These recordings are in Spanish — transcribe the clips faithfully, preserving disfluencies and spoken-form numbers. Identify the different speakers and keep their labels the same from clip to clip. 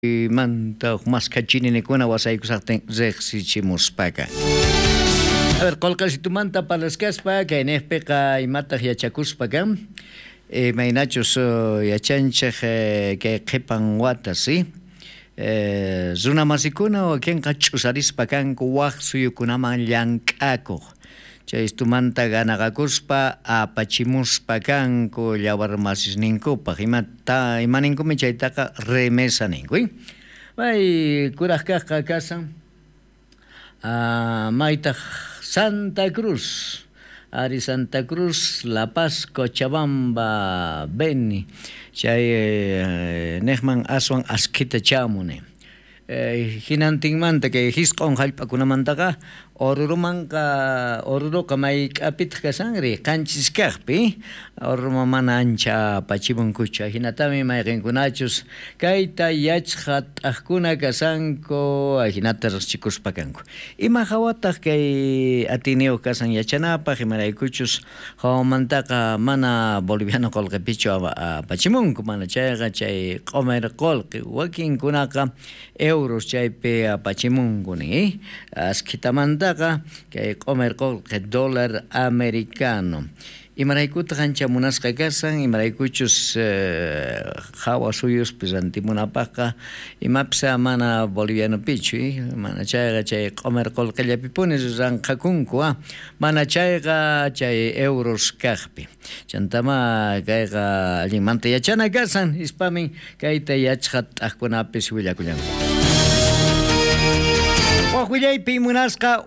Speaker 1: manta maskachininikuna wasaykusaqtin riqsichimuspaka. A ver, qolqasitumanta palaskaspa kayniypiqa imataq yachakuspaka eh, maynachus uh, yachanchaq eh, kay qipan wata, ¿sí? Eh, runa masikuna wakinqa ch'usarispa kanku waq suyukunaman llank'akuq. Chaystumanta ganaqakuspa apachimuspa kanku llawar masisninkupaq imata imaninkumi chaytaqa remesa ninku. May kuraq kaqqa kasan uh, maytaq Santa Cruz, Ari Santa Cruz, La Paz, Cochabamba, Beni, chay eh, nehman aswan askita chamune. Eh, hinantinmanta que hisqon hallp'akunamantaqa orurumanqa oruruqa mayk'apitaq kasanri qanchiskaqpi oruma mana ancha apachimunkuchu hinatami mayqinkunachus kayta yachqa t'aqkuna kasanku hinata riqsikuspa kanku ima hawataq kay atineo kasan yachanapaq imaraykuchus hawamantaqa mana boliviano qolqipichu apachimunku mana chayqa chay q'umir qolqi wakinkunaqa euros chaypi apachimunkuni askitamantaqa kay q'umir qolqi dólar americano imaraykuta qancha munasqa kasan imaraykuchus hawa suyuspis rantimunapaqqa imapis mana bolivianopichu mana chayqa chay q'umir qolqillapipunis ranqakunku mana chayqa chay euros kaqpi chantama kayqa allinmanta yachana kasan hispamin kayta yachqa t'aqkunapis willakullanku. Waqwillaypi munasqa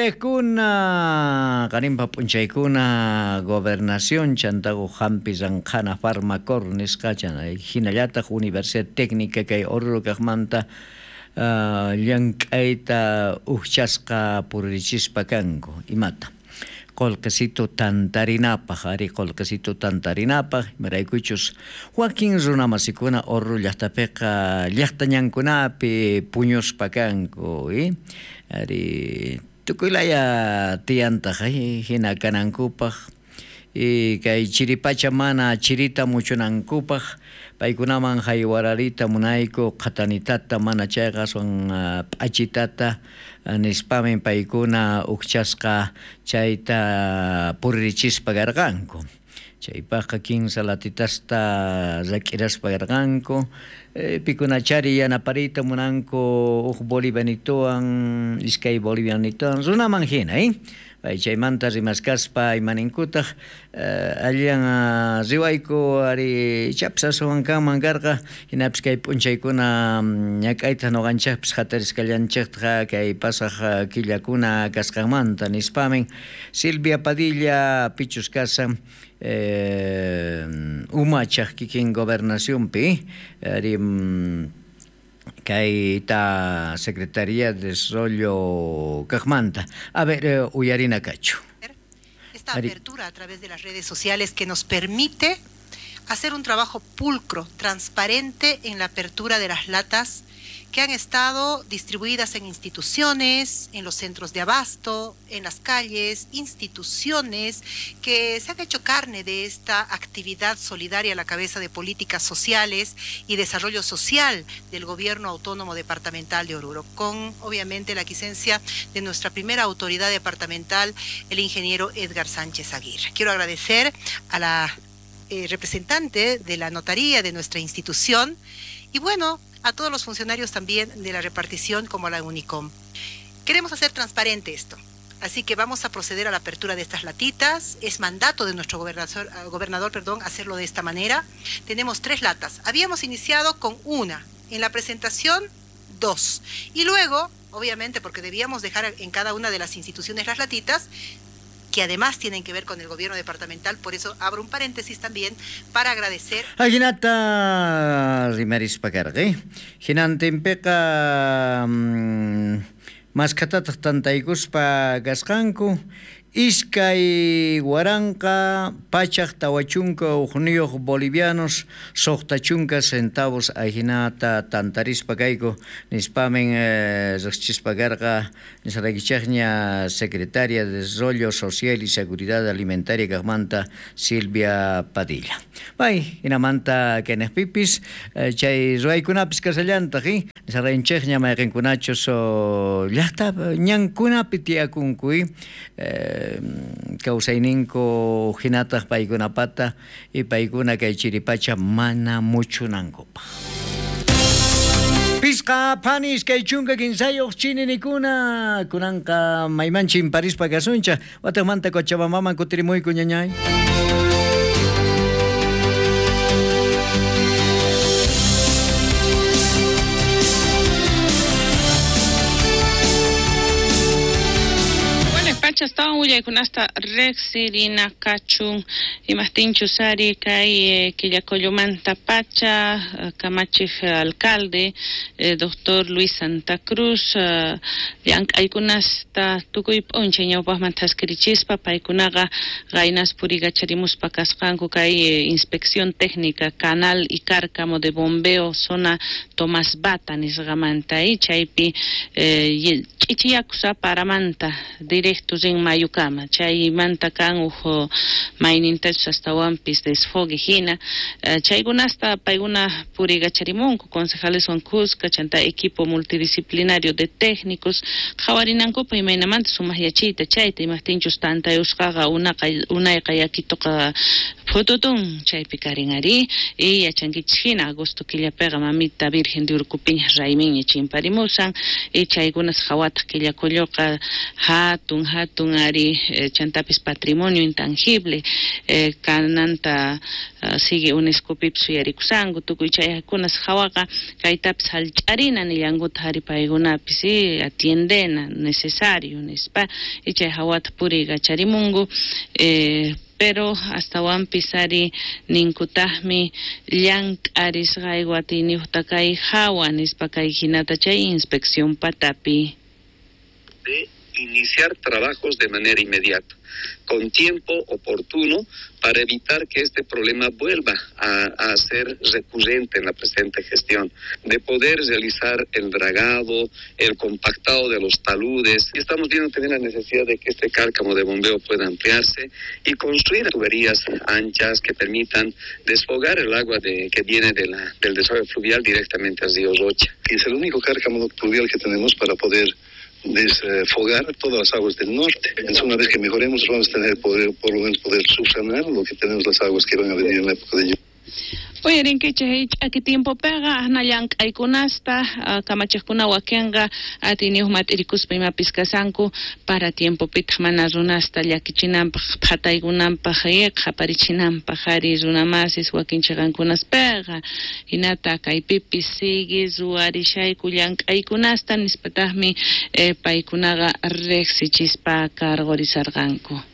Speaker 1: uyarekuna qarinpa p'unchaykuna gobernación chantagu hampi ranqana farmacor nisqa hinallataq Universidad Técnica kay Oruro kaqmanta uh, llank'ayta uhchasqa puririchispa kanku imata qolqisito tantarinapaq ari qolqisito tantarinapaq imaraykuchus wakin runa masikuna Oruro llaqtapiqa llaqtañankunapi puñuspa kanku y ari tukuylaya tiyantaq hina kanankupaq y kay chiripacha mana chirita muchunankupaq paykunaman haywararita munayku qatanitata mana chayqa son uh, p'achitata nispamin paykuna ukchasqa chayta puririchispa karqanku chaypaqa quince latitasta zak'iraspa karqanku eh, pikunachari yanaparita munanku uj bolivianituwan iskay bolivianituwan runaman hina eh? Pay chaymanta rimaskaspa imaninkutaq uh, allan uh, riwayku ari chapsasuwan kanman karqa hinapis kay p'unchaykuna ñak'ayta noqanchaqpis hatariskallanchaqqa kay pasaq uh, killakuna kasqanmanta nispamin Silvia Padilla pichus kasan eh, umachaq kikin gobernacionpi ari um, Kaita Secretaría de Desarrollo Cajmanta. A ver, uh, Uyarina Cacho.
Speaker 2: Esta apertura a través de las redes sociales que nos permite hacer un trabajo pulcro, transparente en la apertura de las latas que han estado distribuidas en instituciones, en los centros de abasto, en las calles, instituciones que se han hecho carne de esta actividad solidaria a la cabeza de políticas sociales y desarrollo social del Gobierno Autónomo Departamental de Oruro, con obviamente la quiescencia de nuestra primera autoridad departamental, el ingeniero Edgar Sánchez Aguirre. Quiero agradecer a la eh, representante de la notaría de nuestra institución y bueno, a todos los funcionarios también de la repartición como la UNICOM. Queremos hacer transparente esto, así que vamos a proceder a la apertura de estas latitas. Es mandato de nuestro gobernador, gobernador perdón, hacerlo de esta manera. Tenemos tres latas. Habíamos iniciado con una, en la presentación dos. Y luego, obviamente, porque debíamos dejar en cada una de las instituciones las latitas, que además tienen que ver con el gobierno departamental, por eso abro un paréntesis también para agradecer.
Speaker 1: Aginata rimaris pakarqi, hinantinpiqa maskhatataq tantaykuspa kasqanku Iskay Guaranca, Pachak, Tawachunca, Ujniyos Bolivianos, Sochtachunca, centavos, Ajinata, Tantarispa Caico, Nispamen, Zochispagarga, Nisaragichagna, secretaria de Desarrollo Social y Seguridad Alimentaria, Cajmanta, Silvia Padilla. Bay, Inamanta, Kenes Pipis, Chay Ruaykunapis Casallanta, Nisaragichagna, Marenkunachos, Yasta, Nyankunapitia Kunkui, Kausaininko Hinata Paikunapata y Paikuna Kaichiripacha Mana Muchunankopa. Pisca Panis Kaichunga Kinsayo Chininikuna Kunanka Maimanchin Paris Pagasuncha Watamanta Cochabamama Kutrimui Kuñañay.
Speaker 3: Estaba muy con hasta Rexirina Cachun y Mastincho Sari Kai que ya Coyomanta Pacha Camachi alcalde doctor Luis Santa Cruz yang aikunasta tukuy oncheño pas mantas kirichispa paikunaga gainas puriga charimus pakasqanku kai inspección técnica canal y cárcamo de bombeo zona Tomás Bata nisgamanta y chaypi chichiakusa paramanta directo en Mayucama, chay manta kan ujo mainintas hasta wampis desfogue hina, chay gunasta paiguna puriga charimonco, concejales Cusca, chanta equipo multidisciplinario de técnicos, jawarinanco pa imainamanta sumahiyachita, chayta imastinchus tanta euskaga una una kayakitoka fototun chay picaringari y achangichina agosto que le pega mamita virgen de Urcupiña raimin chimparimusan y chay gunas jawata que le coloca hatun hatun ari eh, chantapis patrimonio intangible eh, kananta uh, sigue un escopipsu yarikusangu tukuy chay kunas jawaka kaitapis halcharina ni yangut hari paigunapis y atiendena necesario nispa y chay jawata puriga charimungu eh, pero hasta wan pisari ninkutahmi llank aris gaiguatini utakai hawan ispakai hinata chay inspección patapi
Speaker 4: de iniciar trabajos de manera inmediata, con tiempo oportuno, para evitar que este problema vuelva a, a ser recurrente en la presente gestión, de poder realizar el dragado, el compactado de los taludes. Estamos viendo también la necesidad de que este cárcamo de bombeo pueda ampliarse y construir tuberías anchas que permitan desfogar el agua de, que viene de la, del desagüe fluvial directamente al río Rocha.
Speaker 5: Y es el único cárcamo fluvial que tenemos para poder desfogar todas las aguas del norte. Entonces, una vez que mejoremos, vamos a tener poder, por lo menos poder subsanar lo que tenemos las aguas que van a venir en la época de lluvia.
Speaker 3: Oye, Rinkeche, ¿a qué tiempo pega? Nayank Aikunasta, Kamachekuna Wakenga, Atinius Matiricus Prima Piscasanku, para tiempo Pitmana Runasta, Yakichinam, Pataigunam, Pajayek, Japarichinam, Pajaris, Runamasis, Wakinchagankunas Pega, Inata, Kaipipi, Sigi, Zuarishai, Kuyank Aikunasta, Nispatahmi, Paikunaga, Rexichispa, Cargorizarganko.